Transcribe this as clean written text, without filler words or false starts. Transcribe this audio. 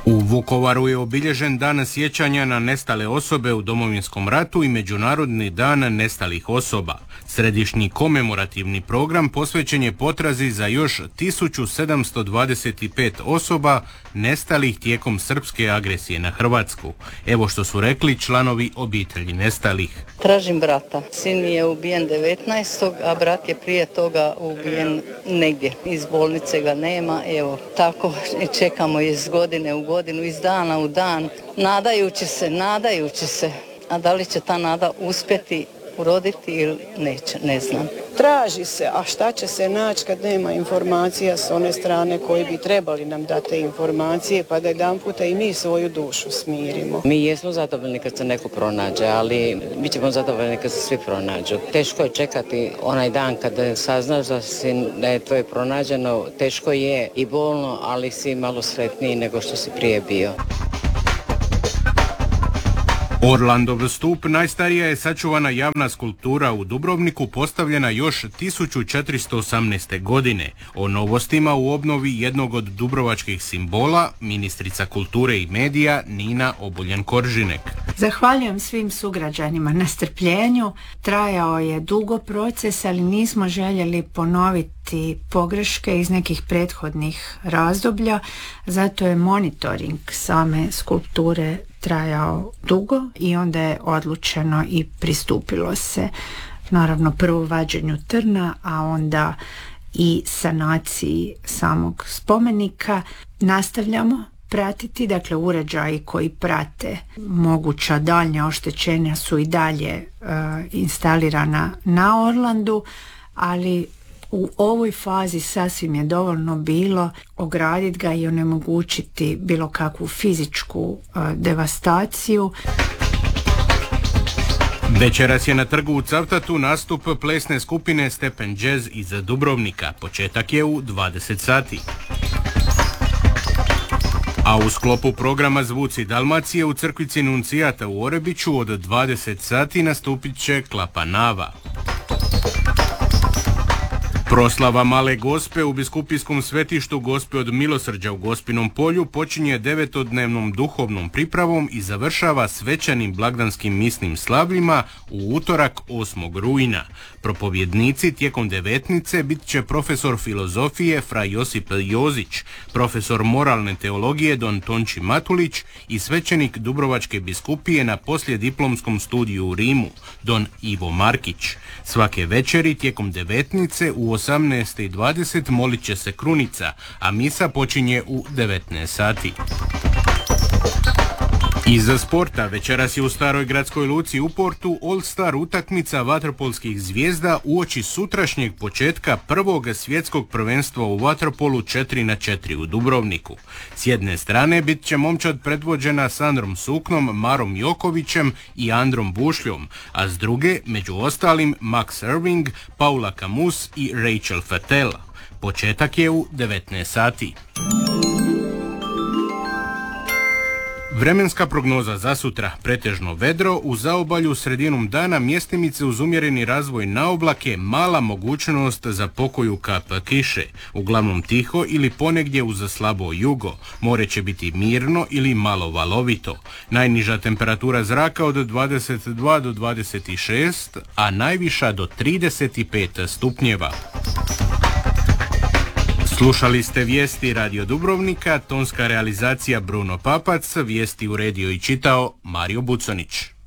U Vukovaru je obilježen dan sjećanja na nestale osobe u Domovinskom ratu i Međunarodni dan nestalih osoba. Središnji komemorativni program posvećen je potrazi za još 1725 osoba nestalih tijekom srpske agresije na Hrvatsku. Evo što su rekli članovi obitelji nestalih. Tražim brata. Sin mi je ubijen 19. a brat je prije toga ubijen negdje. Iz bolnice ga nema. Evo, tako čekamo iz godine u godinu, iz dana u dan, nadajući se. A da li će ta nada uspjeti uroditi ili neće, ne znam. Traži se, a šta će se naći kad nema informacija s one strane koji bi trebali nam dati te informacije, pa da jedan puta i mi svoju dušu smirimo. Mi jesmo zadovoljni kad se neko pronađe, ali mi ćemo zadovoljni kad se svi pronađu. Teško je čekati onaj dan kada saznaš da je tvoje pronađeno, teško je i bolno, ali si malo sretniji nego što si prije bio. Orlandov stup najstarija je sačuvana javna skulptura u Dubrovniku, postavljena još 1418. godine. O novostima u obnovi jednog od dubrovačkih simbola ministrica kulture i medija Nina Obuljen-Koržinek. Zahvaljujem svim sugrađanima na strpljenju. Trajao je dugo proces, ali nismo željeli ponoviti pogreške iz nekih prethodnih razdoblja, zato je monitoring same skulpture trajao dugo i onda je odlučeno i pristupilo se naravno prvo vađenju trna, a onda i sanaciji samog spomenika. Nastavljamo pratiti, dakle uređaji koji prate moguća daljnja oštećenja su i dalje instalirana na Orlandu, ali u ovoj fazi sasvim je dovoljno bilo ograditi ga i onemogućiti bilo kakvu fizičku devastaciju. Večeras je na trgu u Cavtatu nastup plesne skupine Stepen Jazz iz Dubrovnika. Početak je u 20 sati. A u sklopu programa Zvuci Dalmacije u crkvici Nuncijata u Orebiću od 20 sati nastupit će Klapa Nava. Proslava Male Gospe u biskupijskom svetištu Gospe od Milosrđa u Gospinom polju počinje 9-dnevnom duhovnom pripravom i završava svečanim blagdanskim misnim slavljima u utorak 8. rujna. Propovjednici tijekom devetnice bit će profesor filozofije fra Josip Jozić, profesor moralne teologije don Tonči Matulić i svećenik Dubrovačke biskupije na poslijediplomskom studiju u Rimu, don Ivo Markić. Svake večeri tijekom devetnice u 18:20 molit će se krunica, a misa počinje u 19 sati. Iza sporta večeras je u Staroj gradskoj luci u Portu All-Star utakmica vaterpolskih zvijezda uoči sutrašnjeg početka prvog svjetskog prvenstva u vaterpolu 4x4 u Dubrovniku. S jedne strane bit će momčad predvođena Sandrom Suknom, Marom Jokovićem i Androm Bušljom, a s druge, među ostalim, Max Irving, Paula Camus i Rachel Fattel. Početak je u 19 sati. Vremenska prognoza za sutra: pretežno vedro, u zaobalju sredinom dana mjestimice uz umjereni razvoj na oblake, mala mogućnost za pokoju kap kiše, uglavnom tiho ili ponegdje uz slabo jugo. More će biti mirno ili malo valovito. Najniža temperatura zraka od 22 do 26, a najviša do 35 stupnjeva. Slušali ste vijesti Radio Dubrovnika, tonska realizacija Bruno Papac, vijesti uredio i čitao Mario Buconić.